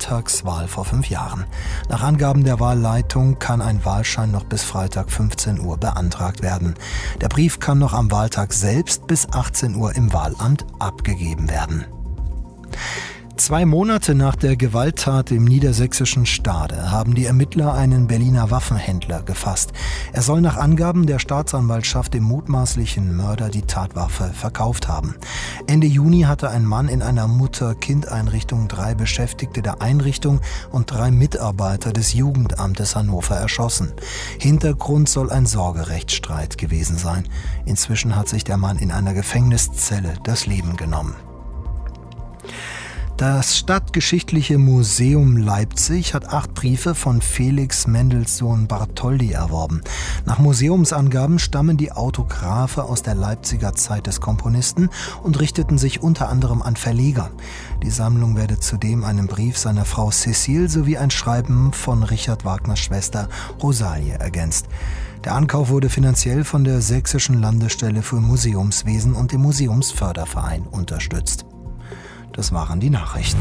Landtagswahl vor 5 Jahren. Nach Angaben der Wahlleitung kann ein Wahlschein noch bis Freitag 15 Uhr beantragt werden. Der Brief kann noch am Wahltag selbst bis 18 Uhr im Wahlamt abgegeben werden. 2 Monate nach der Gewalttat im niedersächsischen Stade haben die Ermittler einen Berliner Waffenhändler gefasst. Er soll nach Angaben der Staatsanwaltschaft dem mutmaßlichen Mörder die Tatwaffe verkauft haben. Ende Juni hatte ein Mann in einer Mutter-Kind-Einrichtung 3 Beschäftigte der Einrichtung und 3 Mitarbeiter des Jugendamtes Hannover erschossen. Hintergrund soll ein Sorgerechtsstreit gewesen sein. Inzwischen hat sich der Mann in einer Gefängniszelle das Leben genommen. Das Stadtgeschichtliche Museum Leipzig hat 8 Briefe von Felix Mendelssohn Bartholdy erworben. Nach Museumsangaben stammen die Autographe aus der Leipziger Zeit des Komponisten und richteten sich unter anderem an Verleger. Die Sammlung werde zudem einen Brief seiner Frau Cécile sowie ein Schreiben von Richard Wagners Schwester Rosalie ergänzt. Der Ankauf wurde finanziell von der Sächsischen Landesstelle für Museumswesen und dem Museumsförderverein unterstützt. Das waren die Nachrichten.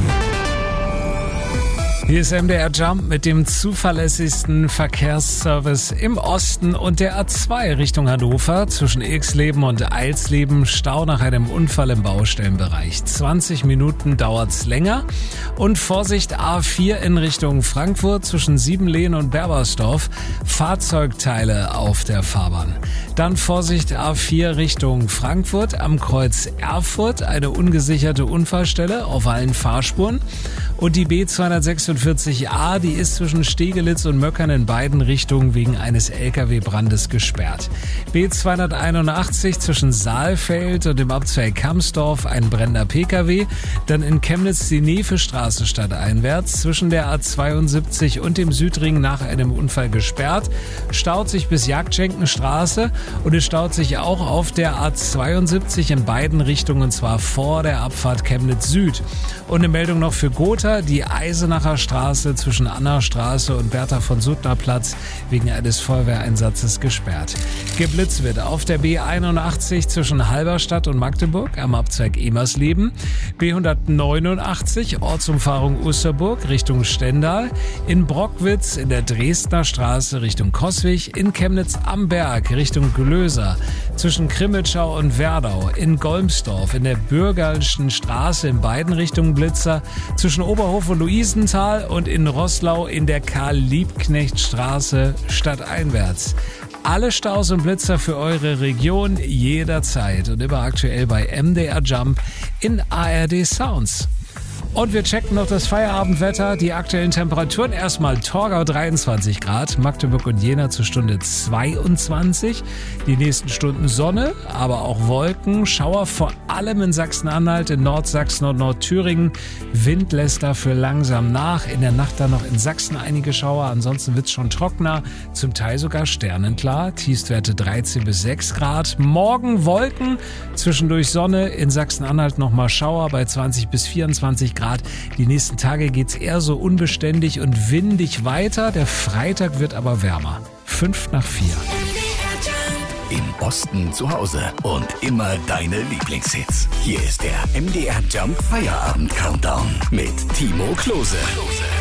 Hier ist MDR Jump mit dem zuverlässigsten Verkehrsservice im Osten und der A2 Richtung Hannover. Zwischen Ilksleben und Eilsleben Stau nach einem Unfall im Baustellenbereich. 20 Minuten dauert's länger. Und Vorsicht A4 in Richtung Frankfurt zwischen Siebenlehen und Berbersdorf. Fahrzeugteile auf der Fahrbahn. Dann Vorsicht A4 Richtung Frankfurt am Kreuz Erfurt. Eine ungesicherte Unfallstelle auf allen Fahrspuren. Und die B246a, die ist zwischen Stegelitz und Möckern in beiden Richtungen wegen eines Lkw-Brandes gesperrt. B281 zwischen Saalfeld und dem Abzweig Kamsdorf ein brennender Pkw. Dann in Chemnitz die Nevestraße stadteinwärts zwischen der A72 und dem Südring nach einem Unfall gesperrt. Staut sich bis Jagdschenkenstraße und es staut sich auch auf der A72 in beiden Richtungen, und zwar vor der Abfahrt Chemnitz Süd. Und eine Meldung noch für Gotha. Die Eisenacher Straße zwischen Annastraße und Bertha von Suttner Platz wegen eines Feuerwehreinsatzes gesperrt. Geblitzt wird auf der B81 zwischen Halberstadt und Magdeburg am Abzweig Emersleben, B189 Ortsumfahrung Osterburg Richtung Stendal, in Brockwitz in der Dresdner Straße Richtung Coswig, in Chemnitz am Berg Richtung Glöser, zwischen Krimitschau und Werdau, in Golmsdorf in der Bürgerlichen Straße in beiden Richtungen Blitzer, zwischen Oberhof und Luisenthal und in Roßlau in der Karl-Liebknecht-Straße stadteinwärts. Alle Staus und Blitzer für eure Region jederzeit und immer aktuell bei MDR Jump in ARD Sounds. Und wir checken noch das Feierabendwetter, die aktuellen Temperaturen. Erstmal Torgau 23 Grad, Magdeburg und Jena zur Stunde 22. Die nächsten Stunden Sonne, aber auch Wolken, Schauer vor allem in Sachsen-Anhalt, in Nordsachsen und Nordthüringen. Wind lässt dafür langsam nach. In der Nacht dann noch in Sachsen einige Schauer, ansonsten wird's schon trockener, zum Teil sogar sternenklar. Tiefstwerte 13 bis 6 Grad. Morgen Wolken, zwischendurch Sonne, in Sachsen-Anhalt nochmal Schauer bei 20 bis 24 Grad. Die nächsten Tage geht's eher so unbeständig und windig weiter. Der Freitag wird aber wärmer. 5 nach 4. Im Osten zu Hause und immer deine Lieblingshits. Hier ist der MDR Jump Feierabend Countdown mit Timo Klose.